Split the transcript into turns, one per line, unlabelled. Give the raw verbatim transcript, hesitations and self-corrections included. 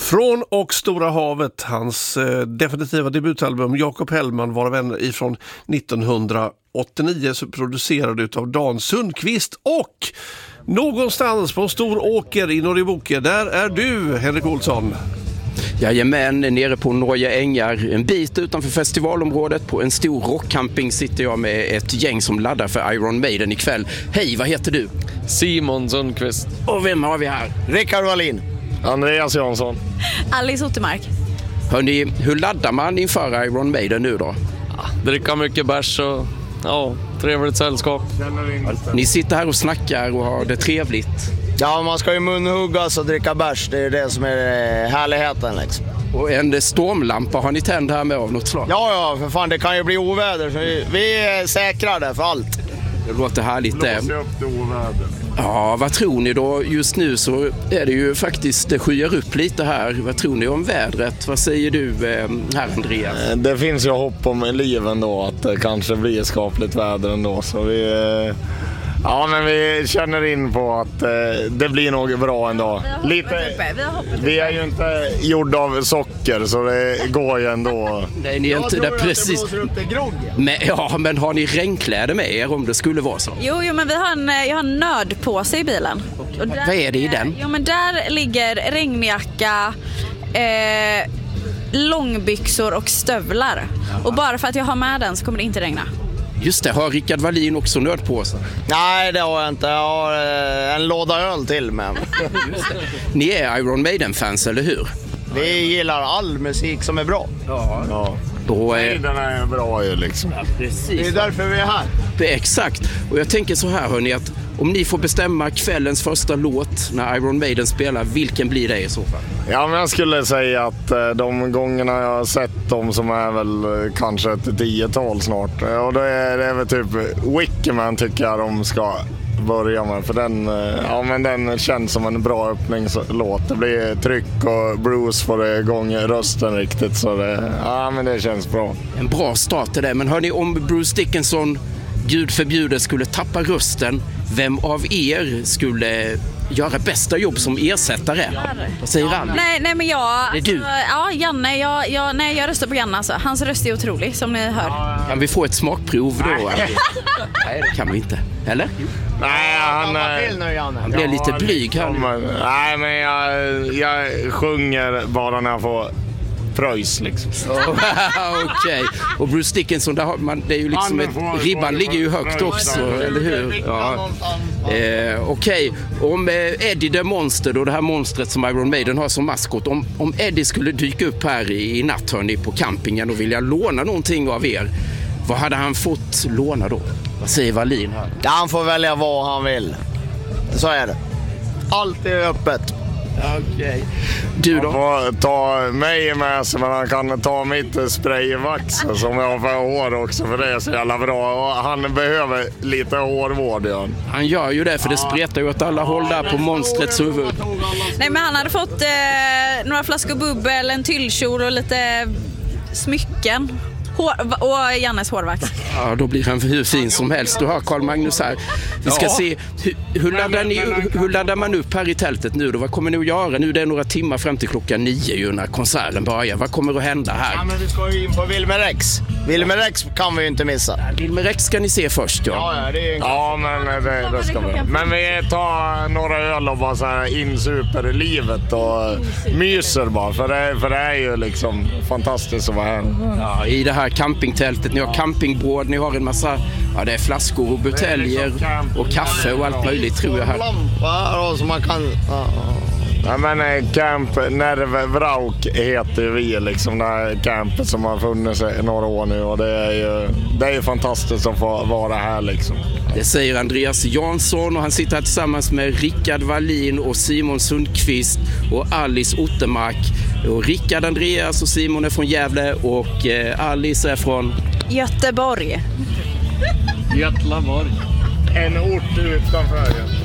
Från och Stora havet, hans eh, definitiva debutalbum Jakob Hellman var vänner ifrån nittonhundraåttionio, så producerad utav Dan Sundqvist. Och någonstans på en stor åker i Norrboke, där är du, Henrik Olsson.
Jajamän, nere på Norge Ängar, en bit utanför festivalområdet på en stor rockcamping sitter jag med ett gäng som laddar för Iron Maiden ikväll. Hej, vad heter du?
Simon Sundqvist.
Och vem har vi här?
Rickard Wallin.
Andreas Jansson.
Alice Ottermark.
Hörrni, hur laddar man inför Iron Maiden nu då?
Dricka mycket bärs och ja, trevligt sällskap.
Ni sitter här och snackar och har det trevligt.
Ja, man ska ju munhuggas och dricka bärs. Det är det som är härligheten liksom.
Och en stormlampa har ni tänd här med av något slag?
Ja, ja, för fan, det kan ju bli oväder. Så vi, vi är säkrade för allt.
Det låter härligt det.
Lås upp det oväder.
Ja, vad tror ni då? Just nu så är det ju faktiskt, det skyar upp lite här. Vad tror ni om vädret? Vad säger du här, Andreas?
Det finns ju hopp om liv ändå, att det kanske blir skapligt väder ändå. Så vi, ja, men vi känner in på att det blir nog bra ändå. Lite, vi är ju inte gjorda av socker, så det går ju ändå.
Nej, ni är inte där precis. Men, ja, men har ni regnkläder med er om det skulle vara så?
Jo, jo men vi har en, jag har en nödpåse i bilen. Och där,
vad är det i den?
Jo, men där ligger regnjacka, eh, långbyxor och stövlar. Jaha. Och bara för att jag har med den så kommer det inte regna.
Just det, har Rickard Wallin också nödpåse?
Nej, det har jag inte. Jag har eh, en låda öl till med.
Ni är Iron Maiden-fans, eller hur?
Vi gillar all musik som är bra.
Ja, ja.
Då är...
Maiden är bra ju liksom.
Ja, precis.
Det är därför vi är här.
Det är exakt. Och jag tänker så här, hörni, att om ni får bestämma kvällens första låt när Iron Maiden spelar, vilken blir det i så fall?
Ja, men jag skulle säga att de gångerna jag har sett dem, som är väl kanske ett tiotal snart, och då är det väl typ Wickerman tycker jag de ska börja med, för den, ja, men den känns som en bra öppningslåt. Det blir tryck och Bruce får igång rösten riktigt, så det, ja, men det känns bra.
En bra start till det, men hörni, om Bruce Dickinson, Gud förbjuder, skulle tappa rösten, vem av er skulle göra bästa jobb som ersättare? Vad säger Annie?
Nej, nej men jag...
Det är du?
Alltså, ja, Janne. Jag, jag, nej, jag röstar på Janne. Alltså. Hans röst är otrolig, som ni hör.
Kan vi få ett smakprov då? Nej, nej det kan vi inte. Eller?
Nej, han,
han blir lite blyg här nu.
Nej, men jag, jag sjunger bara när jag får pröjs liksom.
Okej. Okay. Och Bruce Dickinson, där har man, det är ju liksom ett, ribban ligger ju högt också, eller hur? Ja. Eh, Okej, okay. Om eh, Eddie the Monster då, det här monstret som Iron Maiden har som maskot, om, om Eddie skulle dyka upp här i, i natt, hörni, på campingen och vilja låna någonting av er, vad hade han fått låna då? Vad säger Wallin här?
Ja, han får välja vad han vill. Så är det. Allt är öppet.
Okej. Okay. Du då?
Han får ta mig med sig, men han kan ta mitt sprayvax som jag har för hår också, för det är så jävla bra. Och han behöver lite hårvård, ja.
Han gör ju det, för det spretar ju åt alla håll där på monstrets huvud.
Nej, men han hade fått eh, några flaskor bubbel, en tyllkjol och lite smycken. Hår, och Jannes hårvax.
Ja, då blir han hur fin som helst. Du har Carl Magnus här. Vi ska ja. se, hur, hur, laddar ni, hur laddar man upp här i tältet nu då? Vad kommer ni att göra? Nu det är några timmar fram till klockan nio ju när konserten börjar. Vad kommer att hända här?
Ja, men vi ska ju in på Wilmer Rex. Wilmer Rex kan vi ju inte missa.
Wilmer Rex ska ni se först, ja.
Ja, ja, det är en...
ja men det, det ska vi. Men vi tar några öl och bara så här insuper livet och myser bara. För det, för det är ju liksom fantastiskt att vara här.
Ja, i det här campingtältet. Ni har campingbord, ni har en massa, ja, det är flaskor och buteljer och kaffe och allt möjligt, tror jag här.
Lampa och så man kan... Ja,
ja, men Camp Nervevrauk heter vi liksom, det här campet som har funnits i några år nu, och det är ju, det är ju fantastiskt att få vara här liksom.
Det säger Andreas Jansson, och han sitter här tillsammans med Rickard Wallin och Simon Sundqvist och Alice Ottermark. Och Rickard, Andreas och Simon är från Gävle och eh, Alice är från
Göteborg.
Götlaborg.
En ort utanför.